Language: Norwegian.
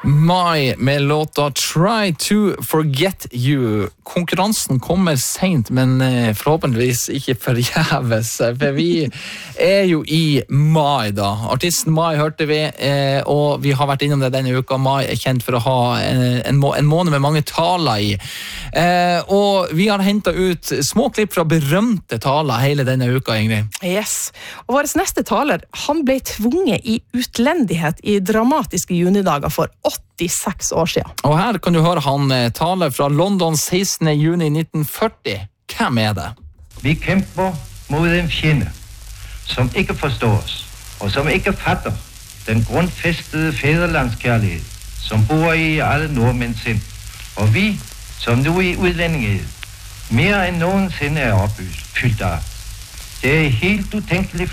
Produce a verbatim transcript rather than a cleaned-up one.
Mai med låta Try to Forget You. Konkurransen kommer sent, men forhåpentligvis ikke forgjeves, for vi er jo i mai da. Artisten Mai hørte vi, og vi har vært innom det denne uka. Mai er kjent for å ha en, må en måned med mange taler i. Og vi har hentet ut små klipp fra berømte taler hele denne uka, Ingrid. Yes. Og vår neste taler, han ble tvunget i utlendighet i dramatiske junidager for åttiseks år siden. Og her kan du høre han tale fra London sekstende juni nitten førti. Hvem er det? Vi kæmper mod en fjende, som ikke forstår oss, og som ikke fatter den grundfæstede fædrelandskærlighed, som bor i alle nordmænds sind. Og vi, som nu i udlændinghed, mere end nogensinde er opfyldt af. Det er helt utænkeligt